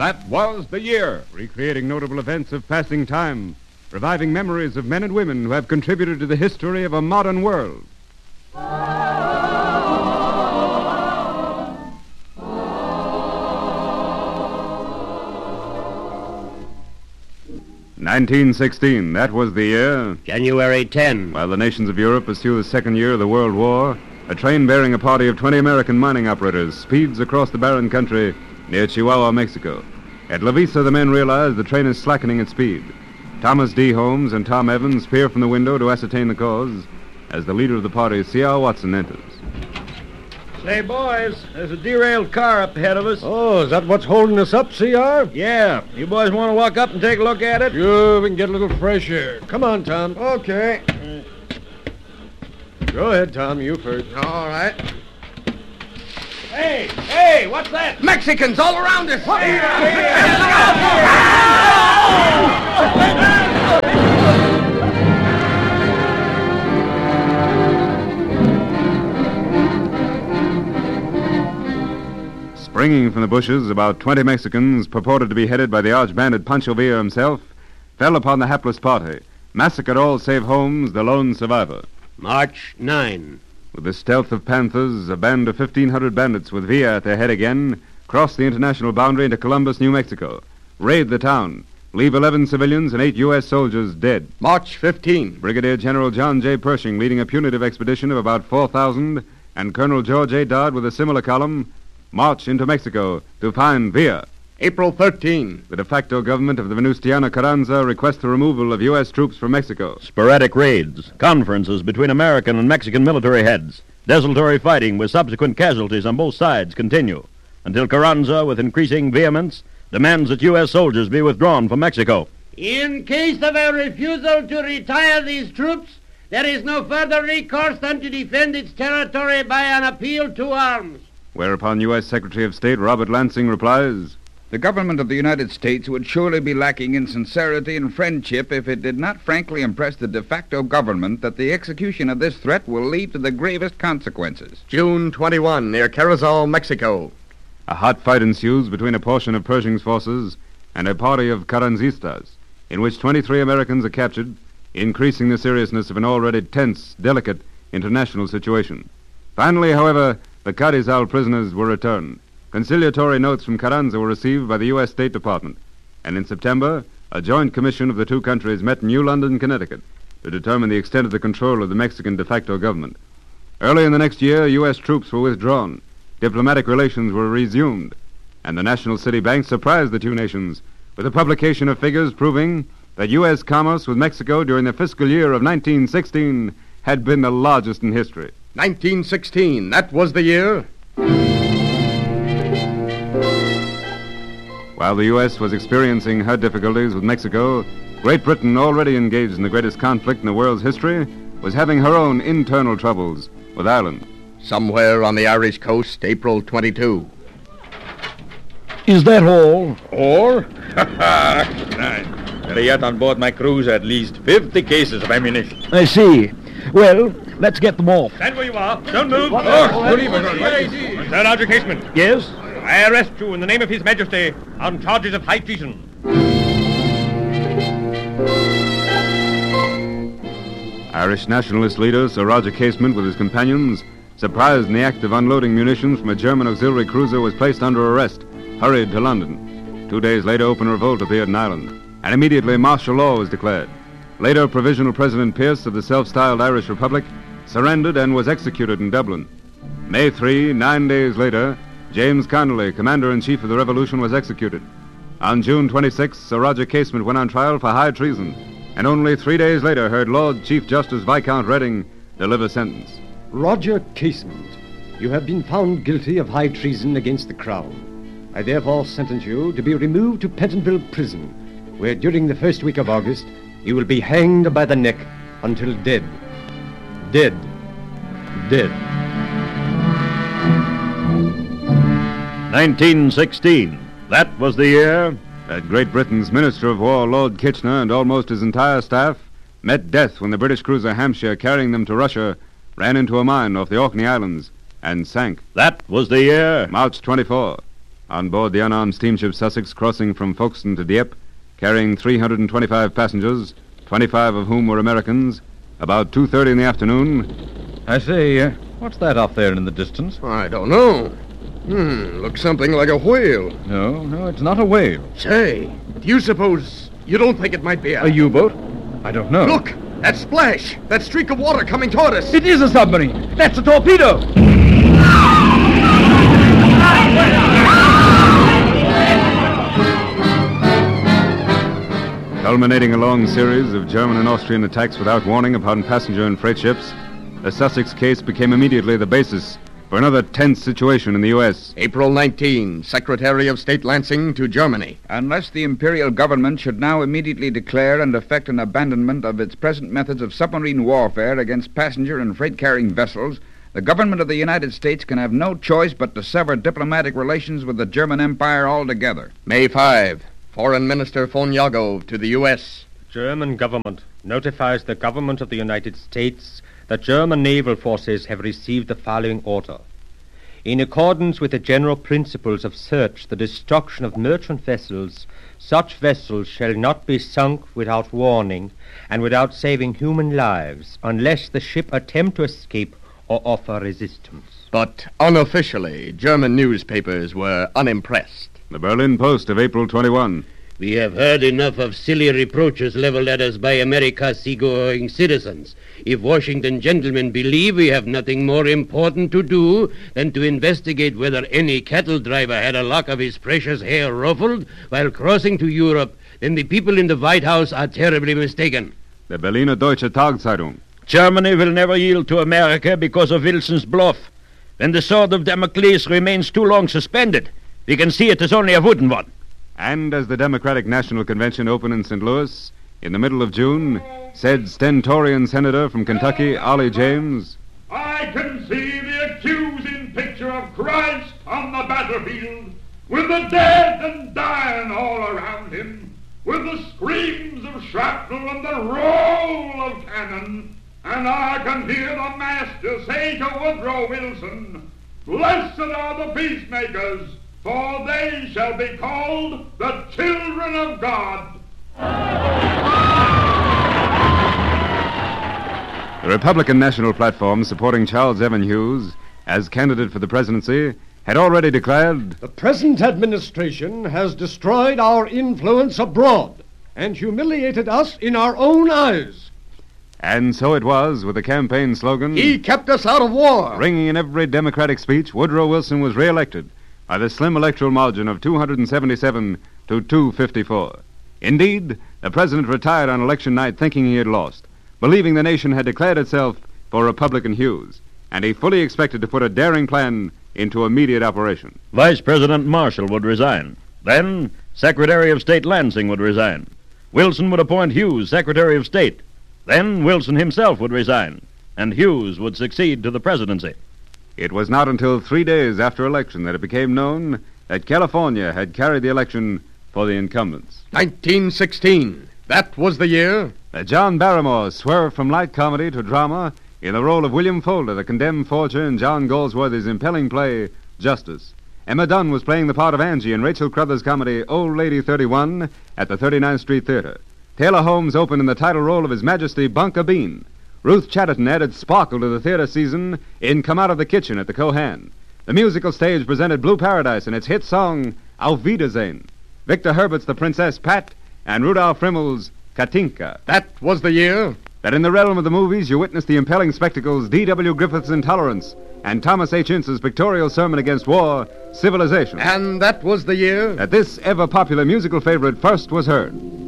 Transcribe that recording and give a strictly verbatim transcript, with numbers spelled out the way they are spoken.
That was the year, recreating notable events of passing time, reviving memories of men and women who have contributed to the history of a modern world. nineteen sixteen, that was the year. January tenth. While the nations of Europe pursue the second year of the World War, a train bearing a party of twenty American mining operators speeds across the barren country near Chihuahua, Mexico. At La Vista, the men realize the train is slackening its speed. Thomas D. Holmes and Tom Evans peer from the window to ascertain the cause as the leader of the party, C R. Watson, enters. Say, boys, there's a derailed car up ahead of us. Oh, is that what's holding us up, C R? Yeah. You boys want to walk up and take a look at it? Sure, we can get a little fresh air. Come on, Tom. Okay. Go ahead, Tom. You first. All right. Hey, hey, what's that? Mexicans all around us! Springing from the bushes, about twenty Mexicans, purported to be headed by the arch-bandit Pancho Villa himself, fell upon the hapless party, massacred all save Holmes, the lone survivor. March ninth. With the stealth of panthers, a band of fifteen hundred bandits with Villa at their head again crossed the international boundary into Columbus, New Mexico, raid the town, leave eleven civilians and eight U S soldiers dead. March fifteenth. Brigadier General John J. Pershing leading a punitive expedition of about four thousand, and Colonel George A. Dodd with a similar column, march into Mexico to find Villa. April thirteenth. The de facto government of the Venustiano Carranza requests the removal of U S troops from Mexico. Sporadic raids, conferences between American and Mexican military heads, desultory fighting with subsequent casualties on both sides continue, until Carranza, with increasing vehemence, demands that U S soldiers be withdrawn from Mexico. In case of a refusal to retire these troops, there is no further recourse than to defend its territory by an appeal to arms. Whereupon U S Secretary of State Robert Lansing replies, "The government of the United States would surely be lacking in sincerity and friendship if it did not frankly impress the de facto government that the execution of this threat will lead to the gravest consequences." June twenty-first, near Carrizal, Mexico. A hot fight ensues between a portion of Pershing's forces and a party of Carranzistas, in which twenty-three Americans are captured, increasing the seriousness of an already tense, delicate international situation. Finally, however, the Carrizal prisoners were returned. Conciliatory notes from Carranza were received by the U S State Department, and in September, a joint commission of the two countries met in New London, Connecticut, to determine the extent of the control of the Mexican de facto government. Early in the next year, U S troops were withdrawn, diplomatic relations were resumed, and the National City Bank surprised the two nations with the publication of figures proving that U S commerce with Mexico during the fiscal year of nineteen sixteen had been the largest in history. nineteen sixteen, that was the year. While the U S was experiencing her difficulties with Mexico, Great Britain, already engaged in the greatest conflict in the world's history, was having her own internal troubles with Ireland. Somewhere on the Irish coast, April twenty-second. Is that all? All? There are yet on board my cruiser at least fifty cases of ammunition. I see. Well, let's get them off. Stand where you are. Don't move. Oh, good evening. Sir Roger Casement. Yes? I arrest you in the name of His Majesty on charges of high treason. Irish nationalist leader Sir Roger Casement with his companions, surprised in the act of unloading munitions from a German auxiliary cruiser, was placed under arrest, hurried to London. Two days later, open revolt appeared in Ireland, and immediately martial law was declared. Later, Provisional President Pearse of the self-styled Irish Republic surrendered and was executed in Dublin. May third, nine days later, James Connolly, Commander-in-Chief of the Revolution, was executed. On June twenty-sixth, Sir Roger Casement went on trial for high treason, and only three days later heard Lord Chief Justice Viscount Reading deliver sentence. Roger Casement, you have been found guilty of high treason against the Crown. I therefore sentence you to be removed to Pentonville Prison, where during the first week of August you will be hanged by the neck until dead. Dead. Dead. nineteen sixteen. That was the year that Great Britain's Minister of War, Lord Kitchener, and almost his entire staff met death when the British cruiser Hampshire, carrying them to Russia, ran into a mine off the Orkney Islands and sank. That was the year March twenty-fourth. on board the unarmed steamship Sussex crossing from Folkestone to Dieppe, carrying three hundred twenty-five passengers, twenty-five of whom were Americans, about two thirty in the afternoon. I say, uh, what's that off there in the distance? I don't know. Hmm, looks something like a whale. No, no, it's not a whale. Say, do you suppose... You don't think it might be a... A U-boat? I don't know. Look! That splash! That streak of water coming toward us! It is a submarine! That's a torpedo! Culminating a long series of German and Austrian attacks without warning upon passenger and freight ships, the Sussex case became immediately the basis for another tense situation in the U S April nineteenth, Secretary of State Lansing to Germany. Unless the imperial government should now immediately declare and effect an abandonment of its present methods of submarine warfare against passenger and freight-carrying vessels, the government of the United States can have no choice but to sever diplomatic relations with the German Empire altogether. May fifth, Foreign Minister von Jagow to the U S German government notifies the government of the United States that German naval forces have received the following order. In accordance with the general principles of search, the destruction of merchant vessels, such vessels shall not be sunk without warning and without saving human lives unless the ship attempt to escape or offer resistance. But unofficially, German newspapers were unimpressed. The Berlin Post of April twenty-first. We have heard enough of silly reproaches leveled at us by America's seagoing citizens. If Washington gentlemen believe we have nothing more important to do than to investigate whether any cattle driver had a lock of his precious hair ruffled while crossing to Europe, then the people in the White House are terribly mistaken. The Berliner Deutsche Tagzeitung. Germany will never yield to America because of Wilson's bluff. When the sword of Damocles remains too long suspended, we can see it is only a wooden one. And as the Democratic National Convention opened in Saint Louis in the middle of June, said stentorian Senator from Kentucky, Ollie James, I can see the accusing picture of Christ on the battlefield, with the dead and dying all around him, with the screams of shrapnel and the roll of cannon, and I can hear the Master say to Woodrow Wilson, Blessed are the peacemakers, for they shall be called the children of God. The Republican National Platform supporting Charles Evan Hughes as candidate for the presidency had already declared, The present administration has destroyed our influence abroad and humiliated us in our own eyes. And so it was with the campaign slogan, He kept us out of war. Ringing in every Democratic speech, Woodrow Wilson was reelected by the slim electoral margin of two hundred seventy-seven to two hundred fifty-four. Indeed, the president retired on election night thinking he had lost, believing the nation had declared itself for Republican Hughes, and he fully expected to put a daring plan into immediate operation. Vice President Marshall would resign. Then, Secretary of State Lansing would resign. Wilson would appoint Hughes Secretary of State. Then Wilson himself would resign, and Hughes would succeed to the presidency. It was not until three days after election that it became known that California had carried the election for the incumbents. nineteen sixteen. That was the year. That John Barrymore swerved from light comedy to drama in the role of William Folder, the condemned forger in John Galsworthy's impelling play, Justice. Emma Dunn was playing the part of Angie in Rachel Crothers' comedy Old Lady thirty-one at the thirty-ninth Street Theater. Taylor Holmes opened in the title role of His Majesty Bunker Bean. Ruth Chatterton added sparkle to the theater season in Come Out of the Kitchen at the Cohan. The musical stage presented Blue Paradise and its hit song, Auf Wiedersehen. Victor Herbert's The Princess Pat, and Rudolph Frimmel's Katinka. That was the year. That in the realm of the movies, you witnessed the impelling spectacles D W Griffith's Intolerance and Thomas H. Ince's pictorial sermon against war, Civilization. And that was the year. That this ever-popular musical favorite first was heard.